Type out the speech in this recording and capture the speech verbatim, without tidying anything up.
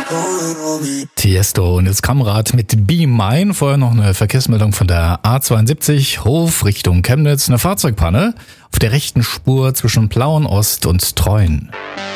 Tiesto und jetzt Kamrad mit Be Mine. Vorher noch eine Verkehrsmeldung von der A zweiundsiebzig, Hof Richtung Chemnitz. Eine Fahrzeugpanne auf der rechten Spur zwischen Plauen Ost und Treuen.